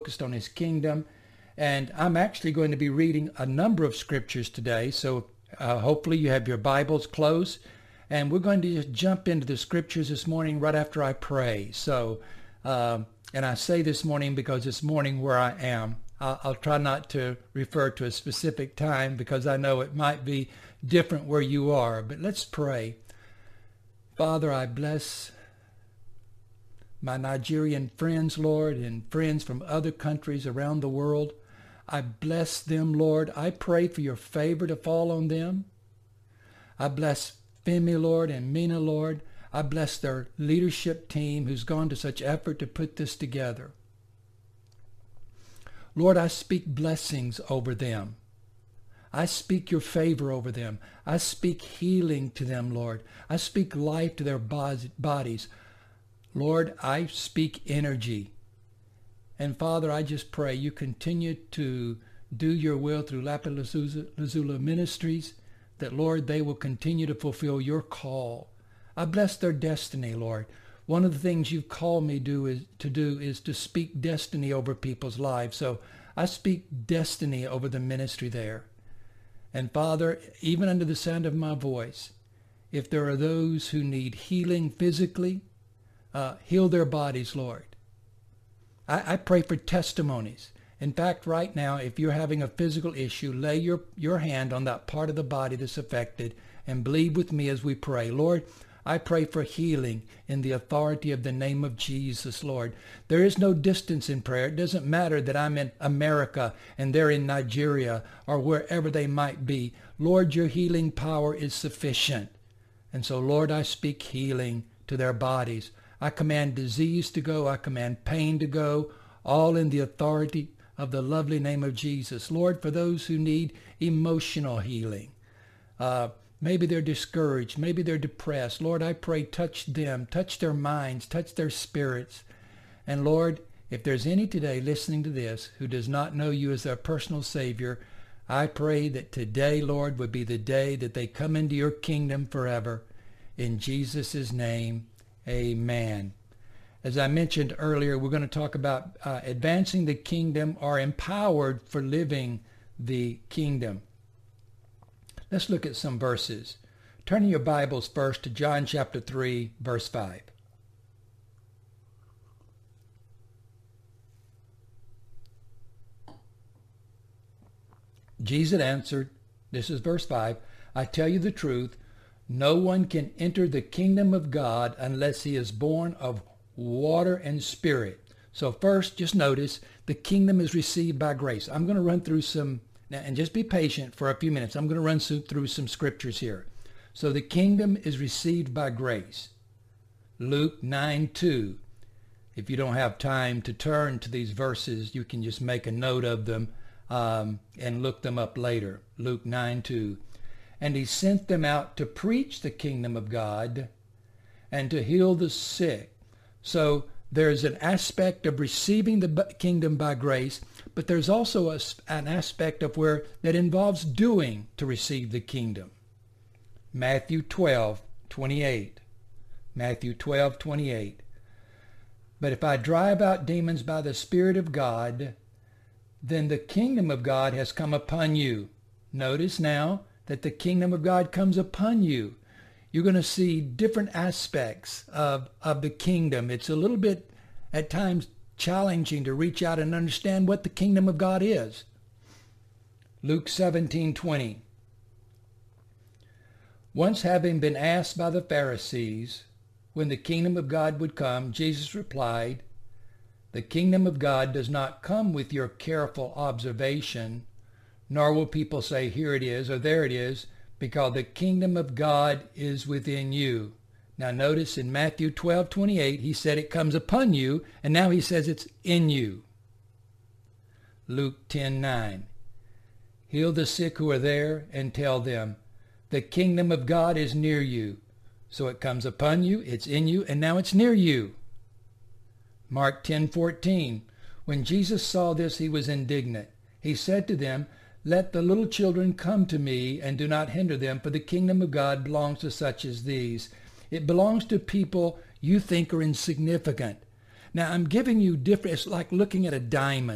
focused on his kingdom. And I'm actually going to be reading a number of scriptures today. So hopefully you have your Bibles close. And we're going to just jump into the scriptures this morning right after I pray. So, and I say this morning because this morning where I am, I'll try not to refer to a specific time because I know it might be different where you are. But let's pray. Father, I bless my Nigerian friends, Lord, and friends from other countries around the world. I bless them, Lord. I pray for your favor to fall on them. I bless Femi, Lord, and Mina, Lord. I bless their leadership team who's gone to such effort to put this together. Lord, I speak blessings over them. I speak your favor over them. I speak healing to them, Lord. I speak life to their bodies. Lord, I speak energy. And Father, I just pray you continue to do your will through Lapalazula Ministries, that, Lord, they will continue to fulfill your call. I bless their destiny, Lord. One of the things you've called me to do is to speak destiny over people's lives. So I speak destiny over the ministry there. And Father, even under the sound of my voice, if there are those who need healing physically, heal their bodies, Lord. I pray for testimonies. In fact, right now, if you're having a physical issue, lay your hand on that part of the body that's affected and believe with me as we pray. Lord, I pray for healing in the authority of the name of Jesus, Lord. There is no distance in prayer. It doesn't matter that I'm in America and they're in Nigeria or wherever they might be. Lord, your healing power is sufficient. And so, Lord, I speak healing to their bodies. I command disease to go. I command pain to go, all in the authority of the lovely name of Jesus. Lord, for those who need emotional healing, maybe they're discouraged, maybe they're depressed. Lord, I pray touch them, touch their minds, touch their spirits. And Lord, if there's any today listening to this who does not know you as their personal Savior, I pray that today, Lord, would be the day that they come into your kingdom forever. In Jesus' name, amen. As I mentioned earlier, we're going to talk about advancing the kingdom or empowered for living the kingdom. Let's look at some verses. Turn your Bibles first to John chapter 3, verse 5. Jesus answered, this is verse 5, I tell you the truth, no one can enter the kingdom of God unless he is born of water and spirit. So first, just notice the kingdom is received by grace. I'm going to run through some, and just be patient for a few minutes. I'm going to run through some scriptures here. So the kingdom is received by grace. Luke 9:2. If you don't have time to turn to these verses, you can just make a note of them and look them up later. Luke 9:2. And he sent them out to preach the kingdom of God and to heal the sick. So there's an aspect of receiving the kingdom by grace, but there's also an aspect of where that involves doing to receive the kingdom. Matthew 12:28. Matthew 12:28. But if I drive out demons by the Spirit of God, then the kingdom of God has come upon you. Notice now that the kingdom of God comes upon you. You're going to see different aspects of the kingdom. It's a little bit, at times, challenging to reach out and understand what the kingdom of God is. Luke 17:20. Once having been asked by the Pharisees when the kingdom of God would come, Jesus replied, the kingdom of God does not come with your careful observation, nor will people say, here it is, or there it is, because the kingdom of God is within you. Now notice in Matthew 12:28, he said it comes upon you, and now he says it's in you. Luke 10:9. Heal the sick who are there and tell them, the kingdom of God is near you. So it comes upon you, it's in you, and now it's near you. Mark 10:14. When Jesus saw this, he was indignant. He said to them, let the little children come to me, and do not hinder them, for the kingdom of God belongs to such as these. It belongs to people you think are insignificant. Now, I'm giving you different, it's like looking at a diamond.